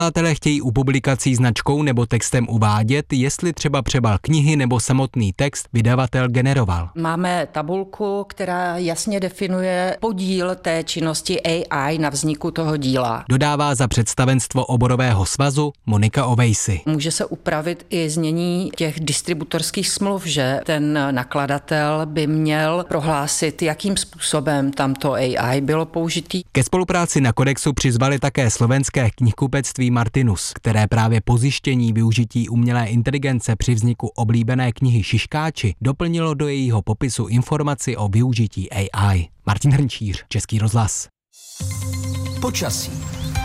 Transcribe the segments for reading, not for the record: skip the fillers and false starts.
Vydavatelé chtějí u publikací značkou nebo textem uvádět, jestli třeba přebal knihy nebo samotný text vydavatel generoval. Máme tabulku, která jasně definuje podíl té činnosti AI na vzniku toho díla. Dodává za představenstvo oborového svazu Monika Ovejsi. Může se upravit i znění těch distributorských smluv, že ten nakladatel by měl prohlásit, jakým způsobem tamto AI bylo použitý. Ke spolupráci na kodexu přizvali také slovenské knihkupectví Martinus, které právě po zjištění využití umělé inteligence při vzniku oblíbené knihy Šiškáči doplnilo do jejího popisu informaci o využití AI. Martin Hrnčíř, Český rozhlas. Počasí.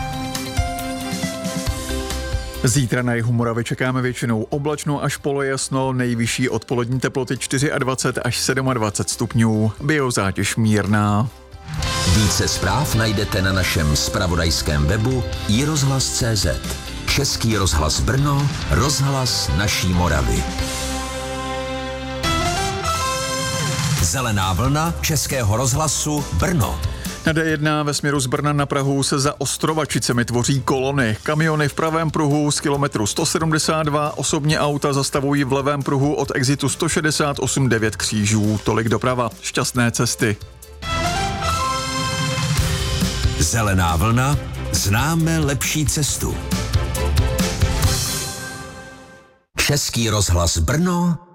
Zítra na jihu Moravy čekáme většinou oblačno až polojasno, nejvyšší odpolední teploty 24 až 27 stupňů, biozátěž mírná. Více zpráv najdete na našem zpravodajském webu iRozhlas.cz. Český rozhlas Brno, rozhlas naší Moravy. Zelená vlna Českého rozhlasu Brno. Na D1 ve směru z Brna na Prahu se za Ostrovačicemi tvoří kolony. Kamiony v pravém pruhu z kilometru 172, osobní auta zastavují v levém pruhu od exitu 168 9 křížů. Tolik doprava. Šťastné cesty. Zelená vlna, známe lepší cestu. Český rozhlas Brno,